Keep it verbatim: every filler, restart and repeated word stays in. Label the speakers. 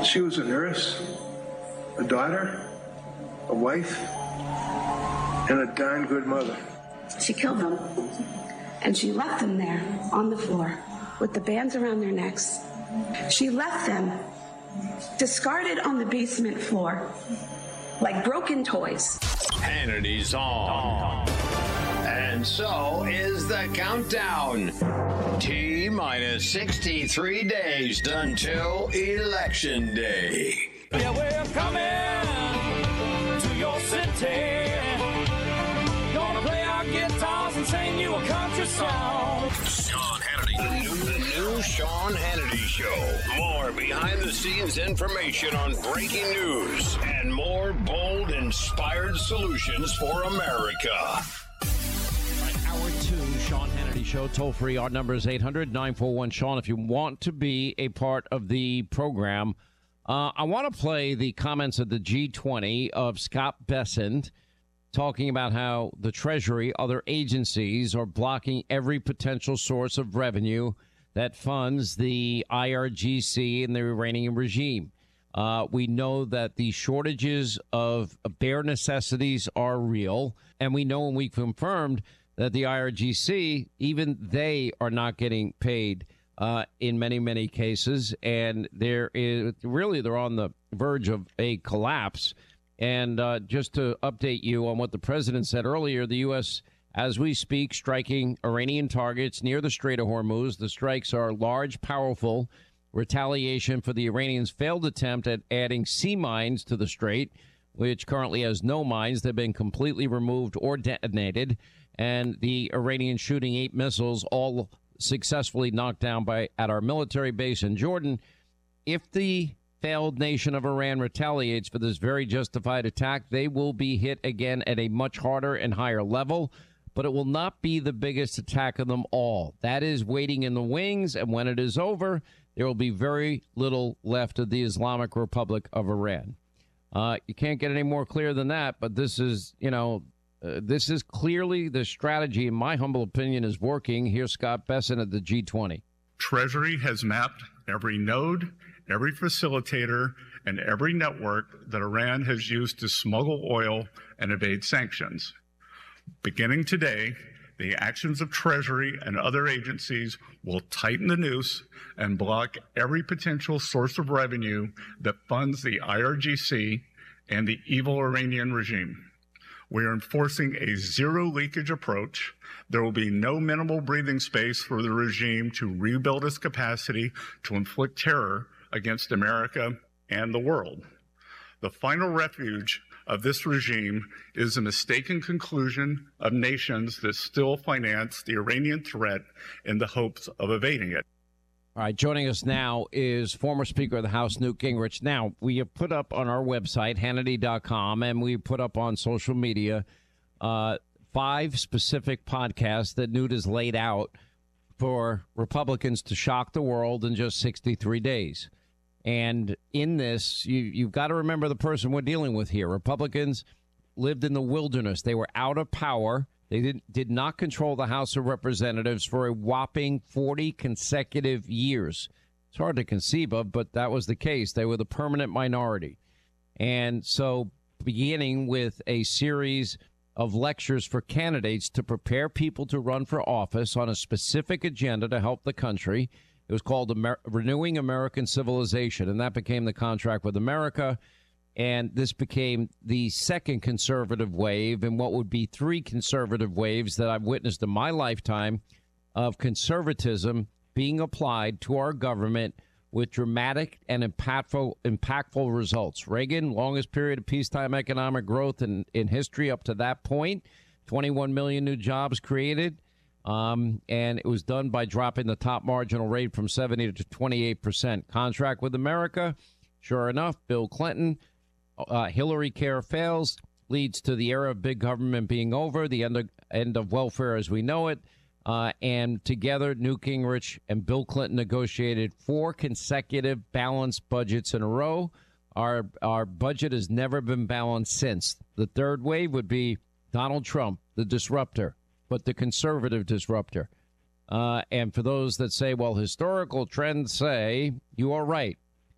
Speaker 1: She was a nurse, a daughter, a wife, and a darn good mother.
Speaker 2: She killed them, and she left them there on the floor with the bands around their necks. She left them discarded on the basement floor like broken toys.
Speaker 3: Hannity's on. And so is the countdown. T minus sixty-three days until Election Day.
Speaker 4: Yeah, we're coming to your city. Gonna play our guitars and sing you a country song.
Speaker 3: Sean Hannity. The new, the new Sean Hannity Show. More behind-the-scenes information on breaking news and more bold, inspired solutions for America.
Speaker 5: Hour two, Sean Hannity Show. Toll free. Our number is eight hundred nine four one Sean. If you want to be a part of the program, uh, I want to play the comments of the G twenty of Scott Bessent talking about how the Treasury, other agencies are blocking every potential source of revenue that funds the I R G C and the Iranian regime. Uh, we know that the shortages of bare necessities are real, and we know, and we confirmed that the I R G C, even they are not getting paid uh, in many, many cases. And there is really, they're on the verge of a collapse. And uh, just to update you on what the president said earlier, the U S, as we speak, striking Iranian targets near the Strait of Hormuz. The strikes are large, powerful retaliation for the Iranians' failed attempt at adding sea mines to the strait, which currently has no mines. They've been completely removed or detonated. And the Iranians shooting eight missiles, all successfully knocked down by at our military base in Jordan. If the failed nation of Iran retaliates for this very justified attack, they will be hit again at a much harder and higher level. But it will not be the biggest attack of them all. That is waiting in the wings. And when it is over, there will be very little left of the Islamic Republic of Iran. Uh, you can't get any more clear than that. But this is, you know, Uh, this is clearly the strategy, in my humble opinion, is working. Here's Scott Bessent at the G twenty.
Speaker 6: Treasury has mapped every node, every facilitator, and every network that Iran has used to smuggle oil and evade sanctions. Beginning today, the actions of Treasury and other agencies will tighten the noose and block every potential source of revenue that funds the I R G C and the evil Iranian regime. We are enforcing a zero leakage approach. There will be no minimal breathing space for the regime to rebuild its capacity to inflict terror against America and the world. The final refuge of this regime is the mistaken conclusion of nations that still finance the Iranian threat in the hopes of evading it.
Speaker 5: All right, joining us now is former Speaker of the House, Newt Gingrich. Now, we have put up on our website, Hannity dot com, and we put up on social media uh, five specific podcasts that Newt has laid out for Republicans to shock the world in just sixty-three days. And in this, you, you've got to remember the person we're dealing with here. Republicans lived in the wilderness. They were out of power. They did, did not control the House of Representatives for a whopping forty consecutive years. It's hard to conceive of, but that was the case. They were the permanent minority. And so beginning with a series of lectures for candidates to prepare people to run for office on a specific agenda to help the country. It was called Amer- Renewing American Civilization, and that became the Contract with America. And this became the second conservative wave in what would be three conservative waves that I've witnessed in my lifetime of conservatism being applied to our government with dramatic and impactful impactful results. Reagan, longest period of peacetime economic growth in, in history up to that point, twenty-one million new jobs created. Um, and it was done by dropping the top marginal rate from seventy to twenty-eight percent. Contract with America, sure enough, Bill Clinton. Uh, Hillary care fails, leads to the era of big government being over, the end of, end of welfare as we know it. Uh, and together, Newt Gingrich and Bill Clinton negotiated four consecutive balanced budgets in a row. Our our budget has never been balanced since. The third wave would be Donald Trump, the disruptor, but the conservative disruptor. Uh, and for those that say, well, historical trends say, you are right.